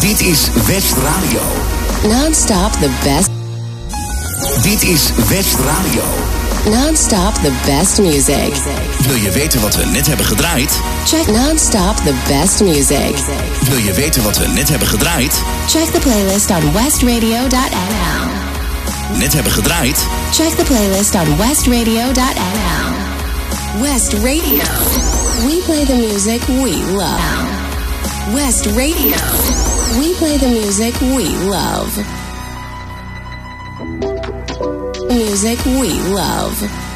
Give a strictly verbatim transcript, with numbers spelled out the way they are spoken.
Dit is West Radio. Non-stop the best. Dit is West Radio. Non-stop the best music. Wil je weten wat we net hebben gedraaid? Check non-stop the best music. Wil je weten wat we net hebben gedraaid? Check the playlist on westradio dot n l. Net hebben gedraaid? Check the playlist on westradio dot n l. West Radio. We play the music we love. West Radio. We play the music we love. Music we love.